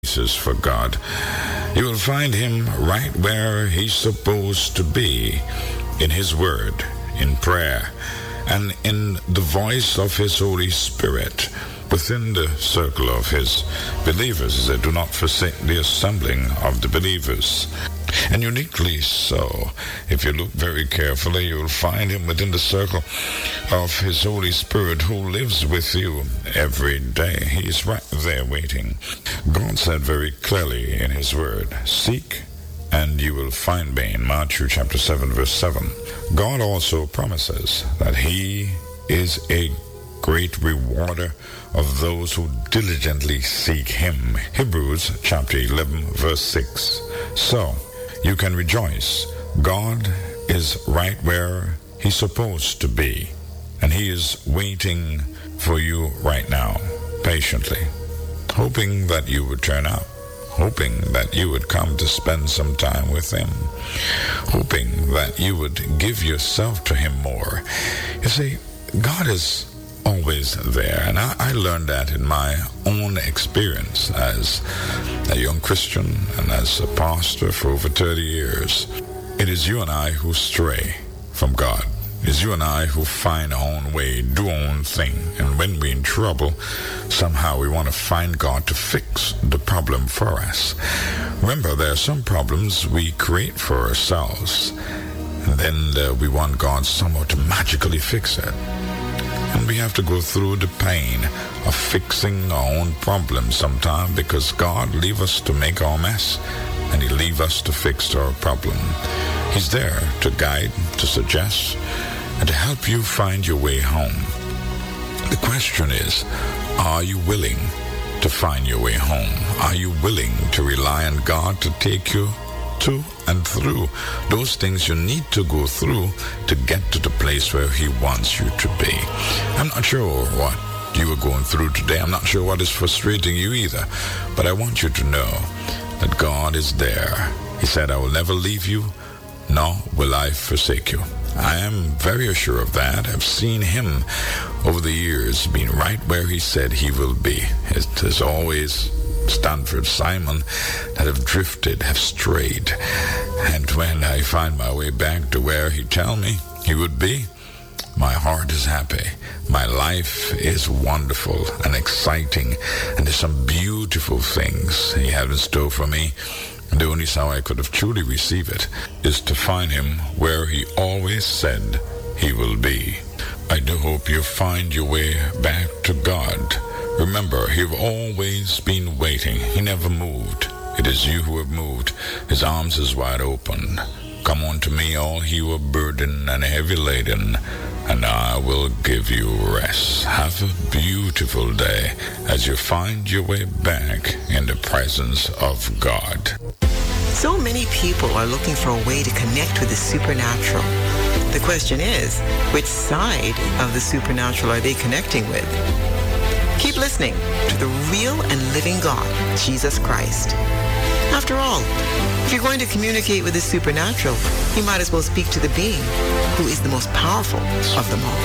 for God. You will find him right where he's supposed to be, in his word, in prayer, and in the voice of his Holy Spirit, within the circle of his believers. They do not forsake the assembling of the believers. And uniquely so, if you look very carefully, you will find him within the circle of his Holy Spirit who lives with you every day. He is right there waiting. God said very clearly in his word, "Seek and you will find me," in Matthew chapter 7, verse 7. God also promises that he is a great rewarder of those who diligently seek him. Hebrews chapter 11, verse 6. So, you can rejoice. God is right where he's supposed to be, and he is waiting for you right now, patiently, hoping that you would turn up, hoping that you would come to spend some time with him, hoping that you would give yourself to him more. You see, God is always there, and I learned that in my own experience as a young Christian and as a pastor for over 30 years. It is you and I who stray from God. It is you and I who find our own way, do our own thing, and when we're in trouble, somehow we want to find God to fix the problem for us. Remember, there are some problems we create for ourselves, and then we want God somehow to magically fix it. And we have to go through the pain of fixing our own problems sometimes, because God leaves us to make our mess, and he leaves us to fix our problem. He's there to guide, to suggest, and to help you find your way home. The question is, are you willing to find your way home? Are you willing to rely on God to take you to and through those things you need to go through to get to the place where he wants you to be? I'm not sure what you are going through today. I'm not sure what is frustrating you either. But I want you to know that God is there. He said, "I will never leave you, nor will I forsake you." I am very sure of that. I've seen him over the years being right where he said he will be. It is always Stanford, Simon, that have drifted, have strayed. And when I find my way back to where he tell me he would be, my heart is happy. My life is wonderful and exciting. And there's some beautiful things he has in store for me. And the only how I could have truly received it is to find him where he always said he will be. I do hope you find your way back to God. Remember, he's always been waiting. He never moved. It is you who have moved. His arms is wide open. Come unto me, all ye who are burdened and heavy laden, and I will give you rest. Have a beautiful day as you find your way back in the presence of God. So many people are looking for a way to connect with the supernatural. The question is, which side of the supernatural are they connecting with? Keep listening to the real and living God, Jesus Christ. After all, if you're going to communicate with the supernatural, you might as well speak to the being who is the most powerful of them all.